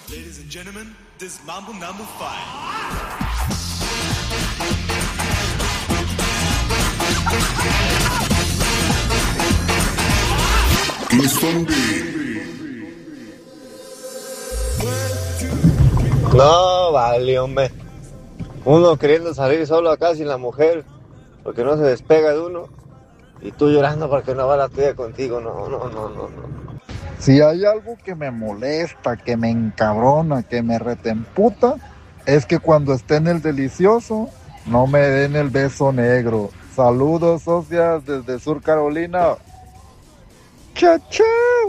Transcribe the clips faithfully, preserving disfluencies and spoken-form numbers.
Ladies and gentlemen, this is Mambo number five. No, vale, hombre. Uno queriendo salir solo acá sin la mujer, porque no se despega de uno. Y tú llorando porque no va la tuya contigo. No, no, no, no, no. Si hay algo que me molesta, que me encabrona, que me retemputa, es que cuando esté en el delicioso, no me den el beso negro. Saludos, socias, desde Sur Carolina. ¡Chao, chao!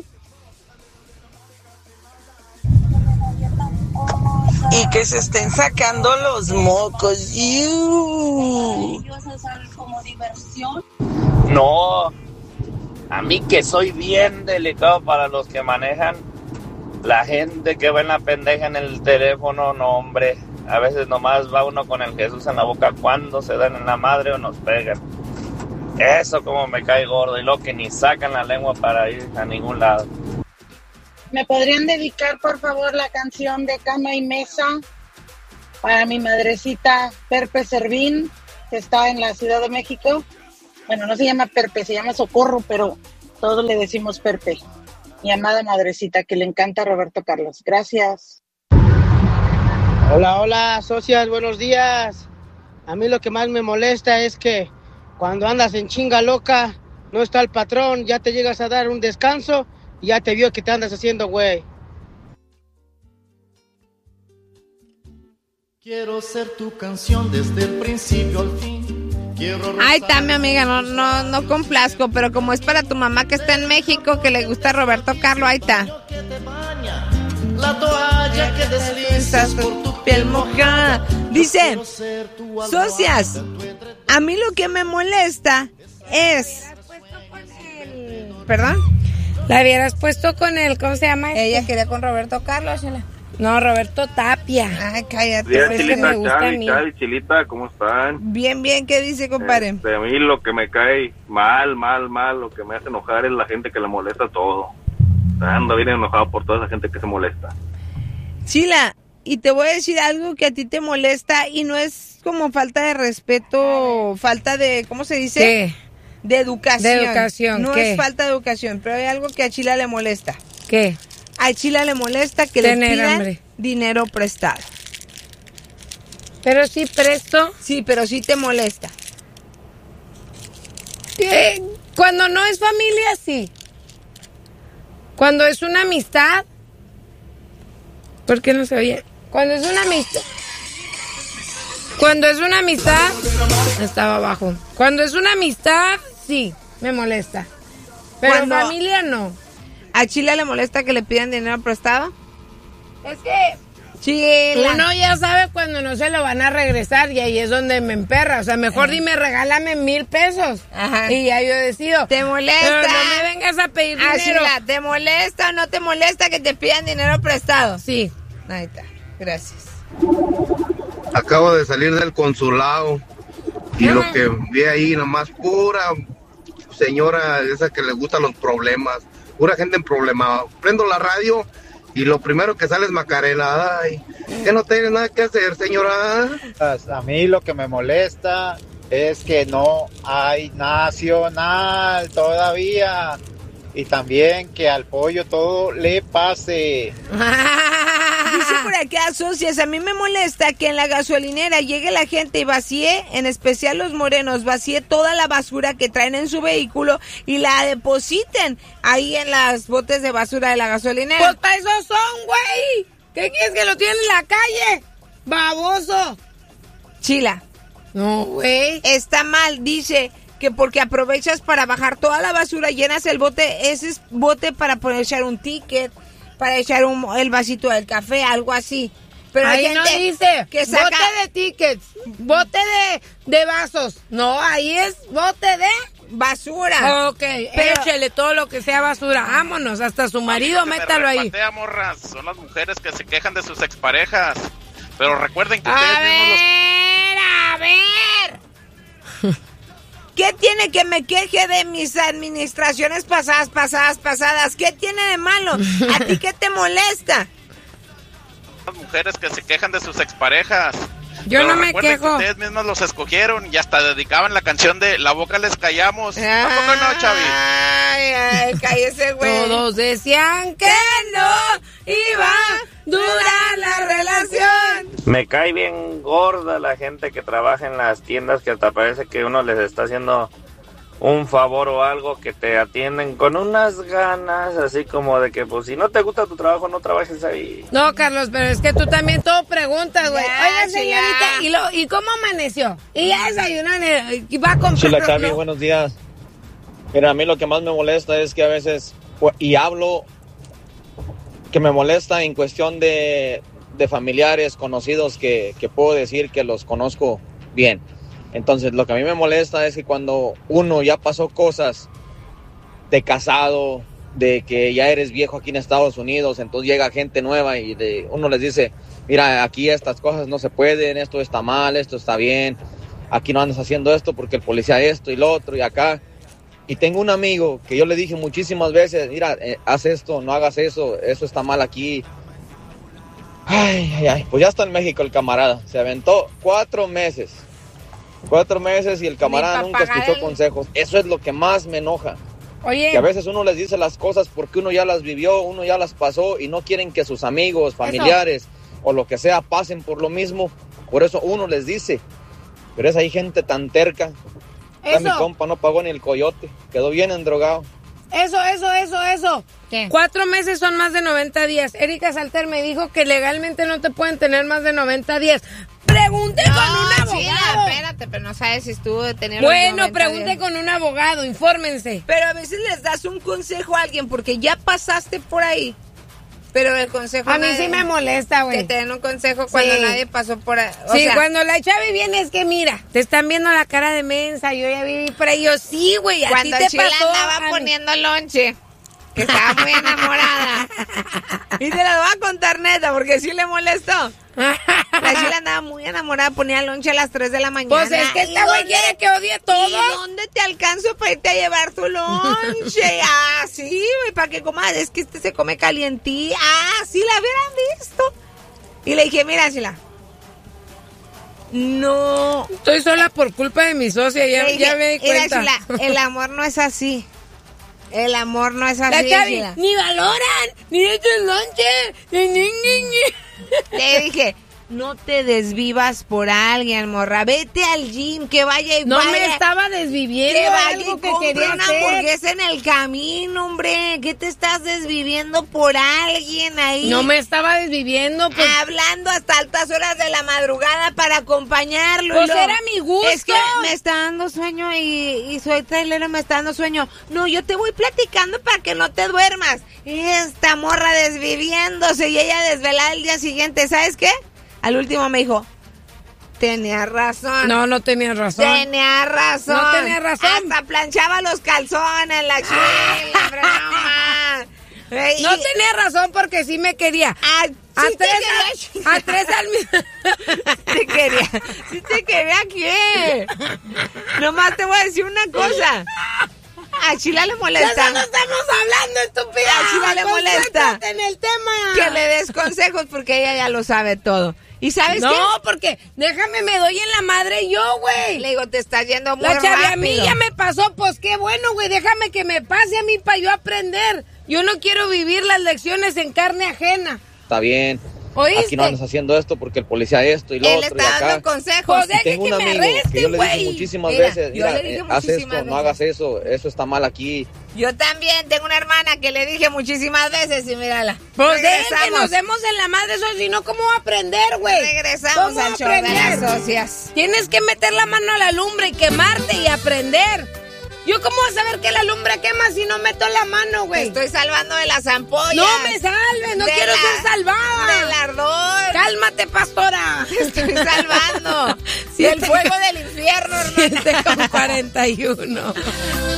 Y que se estén sacando los mocos. ¡Iu! Como diversión. No, a mí que soy bien delicado para los que manejan, la gente que ve en la pendeja en el teléfono, no hombre, a veces nomás va uno con el Jesús en la boca cuando se dan en la madre o nos pegan. Eso como me cae gordo, y lo que ni sacan la lengua para ir a ningún lado. ¿Me podrían dedicar, por favor, la canción de Cama y Mesa para mi madrecita Perpe Servín, que está en la Ciudad de México? Bueno, no se llama Perpe, se llama Socorro, pero todos le decimos Perpe. Mi amada madrecita, que le encanta a Roberto Carlos. Gracias. Hola, hola, socias, buenos días. A mí lo que más me molesta es que cuando andas en chinga loca, no está el patrón, ya te llegas a dar un descanso y ya te vio que te andas haciendo güey. Quiero ser tu canción desde el principio al fin. Ay, está mi amiga, no, no, no complazco, pero como es para tu mamá que está en México, que le gusta Roberto Carlos, ahí está. La toalla que deslizas por tu piel mojada. Dice, socias, a mí lo que me molesta es... ¿Perdón? La hubieras puesto con el, ¿cómo se llama? Ella quería con Roberto Carlos, ¿no? No, Roberto Tapia. Ay, cállate. Bien, pues Chilita, que me gusta Chavi, a mí. Chavi, Chilita, ¿cómo están? Bien, bien, ¿qué dice, compadre? Este, a mí lo que me cae mal, mal, mal, lo que me hace enojar es la gente que le molesta todo. Ando bien enojado por toda esa gente que se molesta. Chila, y te voy a decir algo que a ti te molesta y no es como falta de respeto, falta de, ¿cómo se dice? ¿Qué? De educación. De educación, No ¿qué? es falta de educación, pero hay algo que a Chila le molesta. ¿Qué? A Chila le molesta que Tener le pidan hambre. dinero prestado. Pero sí presto. Sí, pero sí te molesta. ¿Qué? Cuando no es familia, sí. Cuando es una amistad. ¿Por qué no se oye? Cuando es una amistad. Cuando es una amistad. Estaba abajo. Cuando es una amistad, sí, me molesta. Pero Cuando- familia no. ¿A Chila le molesta que le pidan dinero prestado? Es que Chila. uno ya sabe cuando no se lo van a regresar y ahí es donde me emperra. O sea, mejor Ajá. dime, regálame mil pesos. Ajá. Y ya yo decido. ¿Te molesta? Pero no me vengas a pedir Ah, dinero. Chila, ¿te molesta o no te molesta que te pidan dinero prestado? Sí. Ahí está, gracias. Acabo de salir del consulado y lo que vi ahí nomás pura señora esa que le gustan los problemas, pura gente en problemas. Prendo la radio y lo primero que sale es Macarena. Ay, que no tiene nada que hacer, señora. A mí lo que me molesta es que no hay nacional todavía y también que al pollo todo le pase. Dice por acá, socias, a mí me molesta que en la gasolinera llegue la gente y vacíe, en especial los morenos, vacíe toda la basura que traen en su vehículo y la depositen ahí en las botes de basura de la gasolinera. Pues para eso son, güey. ¿Qué quieres que lo tienen en la calle? Baboso. Chila. No, güey. Está mal, dice que porque aprovechas para bajar toda la basura, llenas el bote, ese es bote para poner echar un ticket, para echar un, el vasito del café, algo así. Pero ahí hay no gente dice que saca... bote de tickets, bote de, de vasos. No, ahí es bote de basura. Ok, Pero- échele todo lo que sea basura. Vámonos, hasta su marido, métalo ahí. Repatea, morras. Son las mujeres que se quejan de sus exparejas. Pero recuerden que A ustedes mismos los... ver, a ver. ¿Qué tiene que me queje de mis administraciones pasadas, pasadas, pasadas? ¿Qué tiene de malo? ¿A ti qué te molesta? Las mujeres que se quejan de sus exparejas. Yo Pero no me recuerden quejo. que ustedes mismos los escogieron y hasta dedicaban la canción de La boca les callamos. ¿A poco no, Chavi? Ay, ay, cállese, güey. Todos decían que no iba a durar la relación. Me cae bien gorda la gente que trabaja en las tiendas, que hasta parece que uno les está haciendo un favor o algo, que te atienden con unas ganas, así como de que, pues, si no te gusta tu trabajo, no trabajes ahí. No, Carlos, pero es que tú también todo preguntas, güey. Ya, Oiga, señorita, ya. ¿y, lo, ¿y cómo amaneció? Y ya desayunó, y va a comprar. Chila Chavi, ¿no? buenos días. Mira, a mí lo que más me molesta es que a veces, y hablo que me molesta en cuestión de, de familiares, conocidos, que, que puedo decir que los conozco bien. Entonces, lo que a mí me molesta es que cuando uno ya pasó cosas de casado, de que ya eres viejo aquí en Estados Unidos, entonces llega gente nueva y de, uno les dice, mira, aquí estas cosas no se pueden, esto está mal, esto está bien, aquí no andas haciendo esto porque el policía esto y lo otro y acá. Y tengo un amigo que yo le dije muchísimas veces, mira, eh, haz esto, no hagas eso, eso está mal aquí. Ay, ay, ay, pues ya está en México el camarada, se aventó cuatro meses. Cuatro meses y el camarada nunca escuchó el... consejos. Eso es lo que más me enoja. Oye. Que a veces uno les dice las cosas porque uno ya las vivió, uno ya las pasó y no quieren que sus amigos, familiares eso. O lo que sea pasen por lo mismo. Por eso uno les dice. Pero es ahí gente tan terca. Ya mi compa no pagó ni el coyote. Quedó bien endrogado. Eso, eso, eso, eso. ¿Qué? Cuatro meses son más de noventa días. Erika Salter me dijo que legalmente no te pueden tener más de noventa días. Pregunte no, con un abogado. Chila, espérate, pero no sabes si estuvo detenido. Bueno, pregunte con un abogado, infórmense. Pero a veces les das un consejo a alguien porque ya pasaste por ahí. Pero el consejo... A mí sí me molesta, güey. Que te den un consejo cuando sí. nadie pasó por ahí. O sí, sea, cuando la Chavi viene es que mira, te están viendo la cara de mensa, yo ya viví por ahí. Yo sí, güey, a ti te Chila pasó. andaba a poniendo lonche, que estaba muy enamorada. Y te la voy a contar neta, porque sí le molestó. La Chila andaba muy enamorada, ponía lonche a las tres de la mañana. Pues es que esta güey quiere que odie todo. ¿Y dónde te alcanzo para irte a llevar tu lonche? Ah, sí, güey, para que comas. Es que este se come calientí. Ah, sí, la hubieran visto. Y le dije, mira, Chila, no. Estoy sola por culpa de mi socia, ya, dije, ya me di cuenta. Mira, Chila, el amor no es así. El amor no es así. La Chavi, ni valoran, ni echan lonche, ni, ni, ni, ni. Le dije, no te desvivas por alguien, morra. Vete al gym, que vaya y no vaya. No me estaba desviviendo. Que vaya algo y que compre quería una hacer. hamburguesa en el camino, hombre. ¿Qué te estás desviviendo por alguien ahí? No me estaba desviviendo. Pues, hablando hasta altas horas de la madrugada para acompañarlo. Pues lo, era mi gusto. Es que me está dando sueño y, y soy trailero, me está dando sueño. No, yo te voy platicando para que no te duermas. Esta morra desviviéndose y ella desvelada el día siguiente. ¿Sabes qué? Al último me dijo, tenía razón. No, no tenía razón. Tenía razón. No tenía razón. Hasta planchaba los calzones, la Chila, broma. Ey, no tenía razón porque sí me quería. Ah, a, sí tres a, a tres al mismo. Te quería. Sí te quería, ¿qué? Nomás te voy a decir una cosa. A Chila le molesta. Ya no estamos hablando, estúpida. A Chila le molesta. En el tema. Que le des consejos porque ella ya lo sabe todo. ¿Y sabes no, qué? No, porque déjame, me doy en la madre yo, güey. Le digo, te estás yendo muy la Chavi, rápido. A mí ya me pasó, pues qué bueno, güey. Déjame que me pase a mí para yo aprender. Yo no quiero vivir las lecciones en carne ajena. Está bien. ¿Oíste? Aquí no andas haciendo esto porque el policía esto y lo Él otro está y acá. dando consejos. Y tengo un amigo arresten, que yo le dije wey. muchísimas Mira, veces, yo mira, le dije eh, haz muchísimas esto, veces. no hagas eso, eso está mal aquí. Yo también tengo una hermana que le dije muchísimas veces y mírala. Pues dejen que nos demos en la madre eso, si no, ¿cómo va a aprender, güey? Regresamos al show de las socias. Tienes que meter la mano a la lumbre y quemarte y aprender. ¿Yo cómo voy a saber que la lumbre quema si no meto la mano, güey? Te estoy salvando de las ampollas. No me salves, no de quiero la, ser salvada. Del ardor. Cálmate, pastora. Te estoy salvando. Del fuego del infierno, hermana. siete con cuarenta y uno.